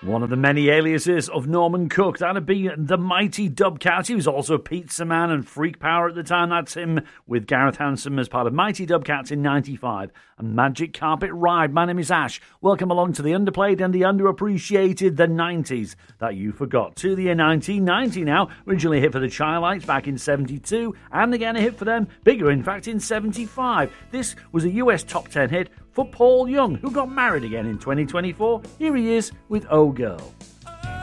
One of the many aliases of Norman Cook, that'd be the Mighty Dubcats. He was also Pizza Man and Freak Power at the time. That's him with Gareth Hanson as part of Mighty Dubcats in 95. And Magic Carpet Ride. My name is Ash. Welcome along to the underplayed and the underappreciated, the 90s that you forgot. To the year 1990 now. Originally a hit for the Chi-Lites back in 72. And again a hit for them, bigger in fact, in 75. This was a US top 10 hit for Paul Young, who got married again in 2024. Here he is with Oh Girl.